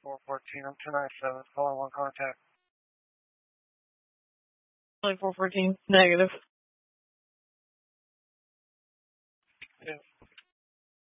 414. I'm 297. Calling one contact. Calling 414. Negative. Yeah.